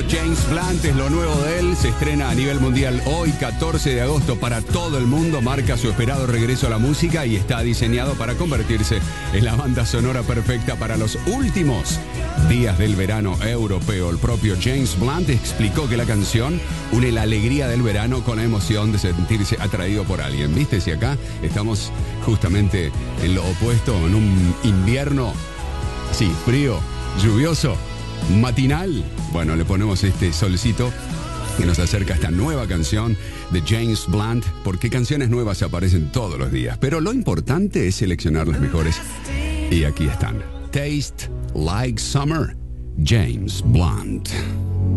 James Blunt, es lo nuevo de él, se estrena a nivel mundial hoy, 14 de agosto, para todo el mundo, marca su esperado regreso a la música y está diseñado para convertirse en la banda sonora perfecta para los últimos días del verano europeo. El propio James Blunt explicó que la canción une la alegría del verano con la emoción de sentirse atraído por alguien. ¿Viste? Si acá estamos justamente en lo opuesto, en un invierno, sí, frío, lluvioso, matinal. Bueno, le ponemos este solcito que nos acerca a esta nueva canción de James Blunt, porque canciones nuevas aparecen todos los días, pero lo importante es seleccionar las mejores. Y aquí están. Taste Like Summer, James Blunt.